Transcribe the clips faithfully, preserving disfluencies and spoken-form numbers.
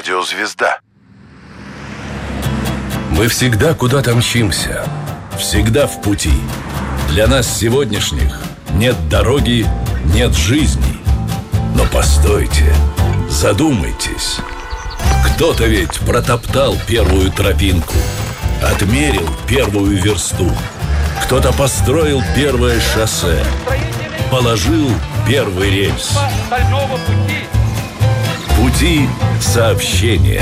Радиозвезда. Мы всегда куда-то мчимся, всегда в пути. Для нас сегодняшних нет дороги, нет жизни. Но постойте, задумайтесь. Кто-то ведь протоптал первую тропинку, отмерил первую версту. Кто-то построил первое шоссе, положил первый рельс. Пути сообщения.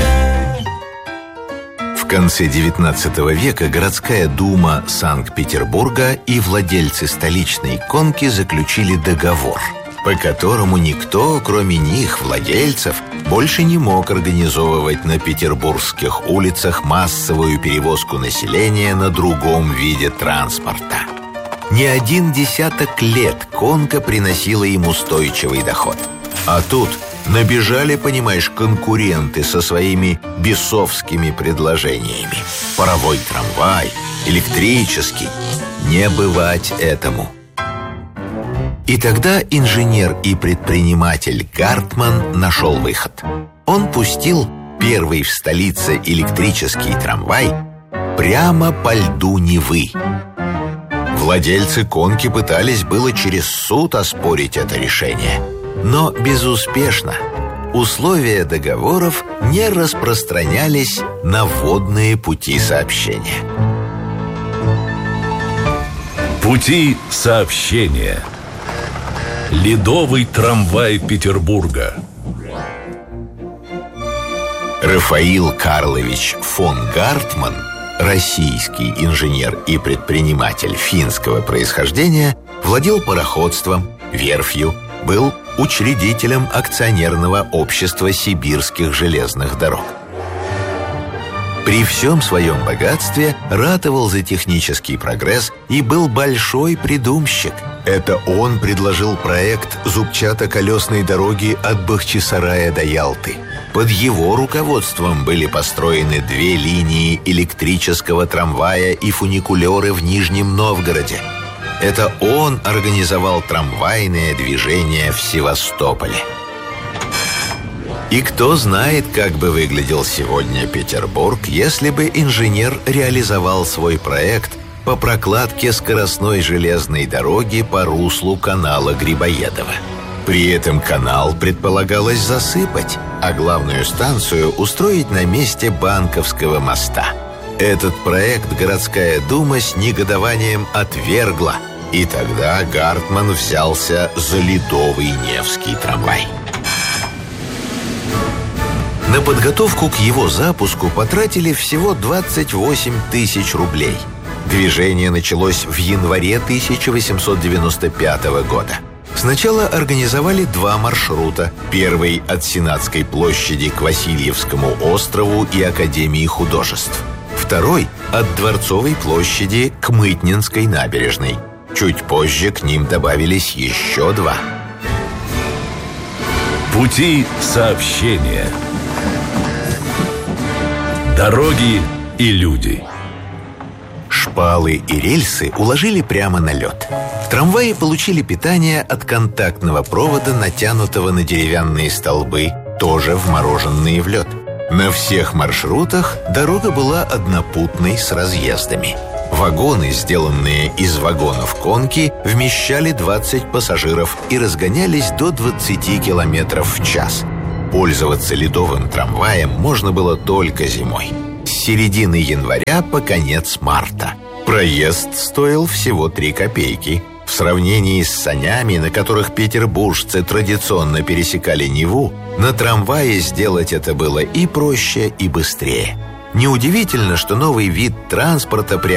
В конце девятнадцатого века городская дума Санкт-Петербурга и владельцы столичной конки заключили договор, по которому никто, кроме них, владельцев, больше не мог организовывать на петербургских улицах массовую перевозку населения на другом виде транспорта. Не один десяток лет конка приносила им устойчивый доход. А тут набежали, понимаешь, конкуренты со своими бесовскими предложениями. Паровой трамвай, электрический. Не бывать этому. И тогда инженер и предприниматель Гартман нашел выход. Он пустил первый в столице электрический трамвай прямо по льду Невы. Владельцы конки пытались было через суд оспорить это решение, но безуспешно. Условия договоров не распространялись на водные пути сообщения. Пути сообщения. Ледовый трамвай Петербурга. Рафаил Карлович фон Гартман, российский инженер и предприниматель финского происхождения, владел пароходством, верфью, был учредителем акционерного общества сибирских железных дорог. При всем своем богатстве ратовал за технический прогресс и был большой придумщик. Это он предложил проект зубчато-колесной дороги от Бахчисарая до Ялты. Под его руководством были построены две линии электрического трамвая и фуникулеры в Нижнем Новгороде. Это он организовал трамвайное движение в Севастополе. И кто знает, как бы выглядел сегодня Петербург, если бы инженер реализовал свой проект по прокладке скоростной железной дороги по руслу канала Грибоедова. При этом канал предполагалось засыпать, а главную станцию устроить на месте Банковского моста. Этот проект городская дума с негодованием отвергла, и тогда Гартман взялся за ледовый Невский трамвай. На подготовку к его запуску потратили всего двадцать восемь тысяч рублей. Движение началось в январе тысяча восемьсот девяносто пятого года. Сначала организовали два маршрута. Первый от Сенатской площади к Васильевскому острову и Академии художеств. Второй от Дворцовой площади к Мытнинской набережной. Чуть позже к ним добавились еще два. Пути сообщения. Дороги и люди. Шпалы и рельсы уложили прямо на лед. Трамваи получили питание от контактного провода, натянутого на деревянные столбы, тоже вмороженные в лед. На всех маршрутах дорога была однопутной с разъездами. Вагоны, сделанные из вагонов конки, вмещали двадцать пассажиров и разгонялись до двадцати километров в час. Пользоваться ледовым трамваем можно было только зимой. С середины января по конец марта. Проезд стоил всего три копейки. В сравнении с санями, на которых петербуржцы традиционно пересекали Неву, на трамвае сделать это было и проще, и быстрее. Неудивительно, что новый вид транспорта